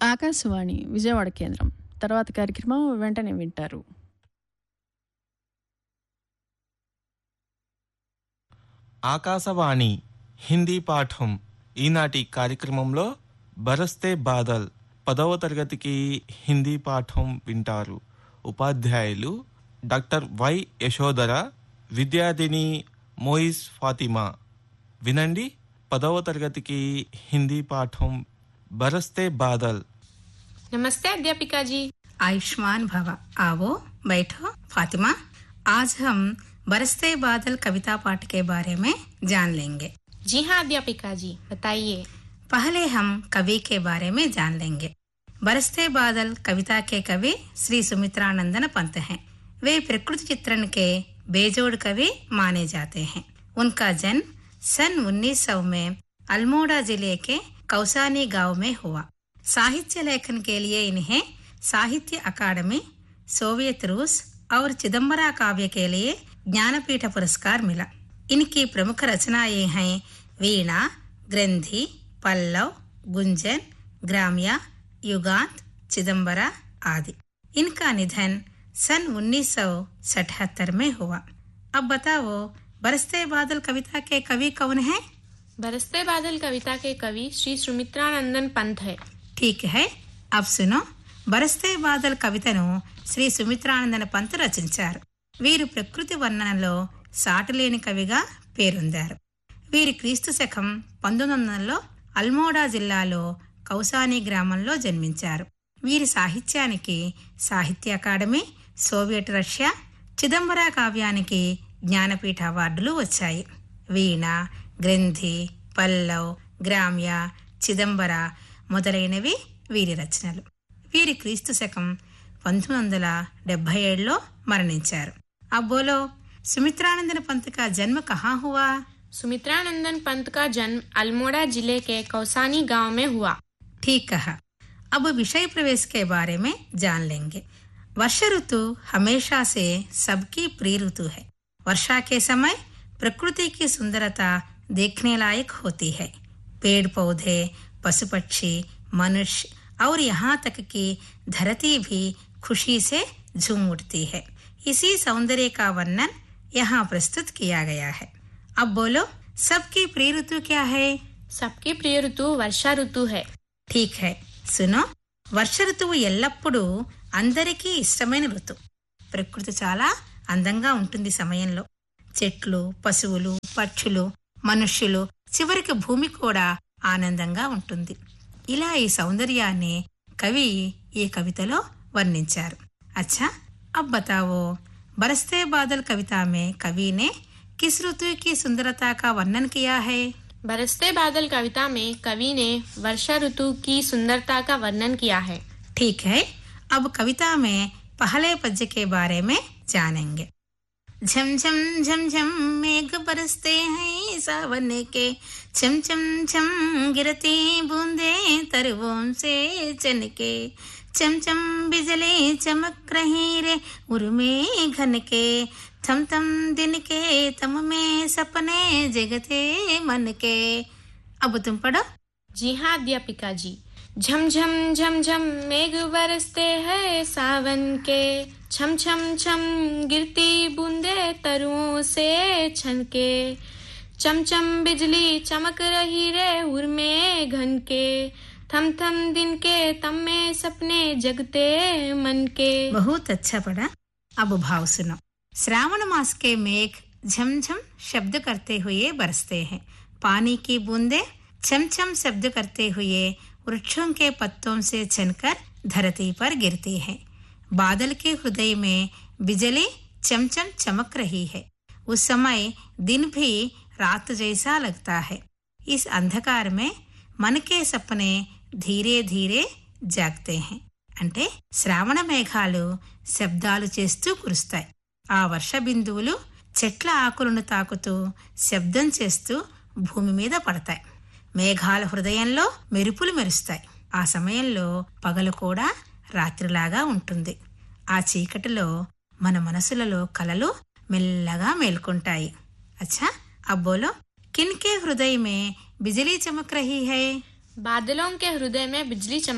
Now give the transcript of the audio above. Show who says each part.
Speaker 1: ఆకాశవాణి విజయవాడ కేంద్రం. తర్వాత కార్యక్రమం వెంటనే వింటారు.
Speaker 2: ఆకాశవాణి హిందీ పాఠం. ఈనాటి కార్యక్రమంలో బరస్తే బాదల్ 10వ తరగతికి హిందీ పాఠం వింటారు. ఉపాధ్యాయులు డాక్టర్ వై యశోధర, విద్యార్థిని మోయిస్ ఫాతిమా. వినండి 10వ తరగతికి హిందీ పాఠం बरसते बादल।
Speaker 3: नमस्ते अध्यापिका जी।
Speaker 4: आयुष्मान भव। आओ बैठो। फातिमा, आज हम बरसते बादल कविता पाठ के बारे में जान लेंगे।
Speaker 3: जी हाँ अध्यापिका जी, बताइए।
Speaker 4: पहले हम कवि के बारे में जान लेंगे। बरसते बादल कविता के कवि श्री सुमित्रानंदन पंत हैं। वे प्रकृति चित्रण के बेजोड़ कवि माने जाते हैं। उनका जन्म सन 1900 में अल्मोड़ा जिले के कौसानी गांव में हुआ। साहित्य लेखन के लिए इन्हें साहित्य अकादमी, सोवियत रूस और चिदम्बरा काव्य के लिए ज्ञानपीठ पुरस्कार मिला। इनकी प्रमुख रचनाएं हैं वीणा, ग्रंथि, पल्लव, गुंजन, ग्राम्या, युगांत, चिदम्बरा आदि। इनका निधन सन 1977 में हुआ। अब बताओ, बरसते बादल कविता के कवि कौन है?
Speaker 3: बरसते बादल कविता के कवि श्री सुमित्रानंदन पंत है।
Speaker 4: ठीक है, अब सुनो। బరస్తే బాదల్ కవితను శ్రీ సుమిత్రానందన పంత్ రచించారు. వీరు ప్రకృతి వర్ణనలో సాటిలేని కవిగా పేరొందారు. వీరి క్రీస్తు శకం 1900లో అల్మోడా జిల్లాలో కౌసానీ గ్రామంలో జన్మించారు. వీరి సాహిత్యానికి సాహిత్య అకాడమీ, సోవియట్ రష్యా, చిదంబరా కావ్యానికి జ్ఞానపీఠ అవార్డులు వచ్చాయి. వీణ, గ్రంథి, పల్లవ్, గ్రామ్య, చిదంబర మొదలైనవి వీరి రచనలు. వీరి క్రీస్తు శకం 1977లో మరణించారు. अब बोलो, सुमित्रानंदन पंत का जन्म कहाँ हुआ?
Speaker 3: सुमित्रानंदन पंत का जन्म अल्मोड़ा जिले के कौसानी गांव में हुआ।
Speaker 4: ठीक कहा। अब विषय प्रवेश के बारे में जान लेंगे। वर्षा ऋतु हमेशा से सबकी प्रिय ऋतु है। वर्षा के समय प्रकृति की सुंदरता देखने लायक होती है। पेड़ पौधे, पशु पक्षी, मनुष्य और यहाँ तक कि धरती भी खुशी से झूम उठती है। इसी सौंदर्य का वर्णन यहाँ प्रस्तुत किया गया है। अब बोलो, सबकी प्रिय ऋतु क्या है?
Speaker 3: सबकी प्रिय ऋतु वर्षा ऋतु है।
Speaker 4: ठीक है, सुनो। వర్ష ఋతువు ఎల్లప్పుడూ అందరికీ ఇష్టమైన ఋతువు. ప్రకృతి చాలా అందంగా ఉంటుంది సమయంలో. చెట్లు, పశువులు, పక్షులు, మనుష్యులు, చివరికి భూమి కూడా ఆనందంగా ఉంటుంది. ఇలా ఈ సౌందర్యాన్ని కవి ఈ కవితలో వర్ణించారు. अच्छा, अब बताओ, बरसते बादल कविता में कवि ने किस ऋतु की सुंदरता का वर्णन किया है?
Speaker 3: बरसते बादल कविता में कवि ने वर्षा ऋतु की सुंदरता का वर्णन किया है।
Speaker 4: ठीक है, अब कविता में पहले पद्य के बारे में जानेंगे। झम झम झम झम मेघ बरसते हैं सावन के, छम छम छम गिरती बूंदे तरवों से चनके, चम चम बिजली चमक रही रे उर्मे घन के, थम थम दिन के तम में सपने जगते मन के। अब तुम पढ़ो।
Speaker 3: जी हाँ अध्यापिका जी। झम झम झम झम मेघ बरसते हैं सावन के, छम छम छम गिरती बूंदे तरुओं से छनके, चम चम बिजली चमक रही रे उर्मे घन के, थम थम दिन के तम में सपने जगते मन के।
Speaker 4: बहुत अच्छा पढ़ा। अब भाव सुनो। श्रावण मास के मेघ झमझम शब्द करते हुए बरसते हैं। पानी की बूंदे छम छम शब्द करते हुए वृक्षों के पत्तों से छनकर धरती पर गिरती है। बादल के हृदय में बिजली चमचम चमक रही है। उस समय दिन भी रात जैसा लगता है। इस अंधकार में मन के सपने ధీరే ధీరే జాగ్తే హై. అంటే శ్రావణ మేఘాలు శబ్దాలు చేస్తూ కురుస్తాయి. ఆ వర్ష బిందువులు చెట్ల ఆకులను తాకుతూ శబ్దం చేస్తూ భూమి మీద పడతాయి. మేఘాల హృదయంలో మెరుపులు మెరుస్తాయి. ఆ సమయంలో పగలు కూడా రాత్రిలాగా ఉంటుంది. ఆ చీకటిలో మన మనసులలో కలలు మెల్లగా మేల్కొంటాయి. अच्छा, अब बोलो, किनके हृदय में बिजली चमक रही है?
Speaker 3: बादलों के हृदय में बिजली चमक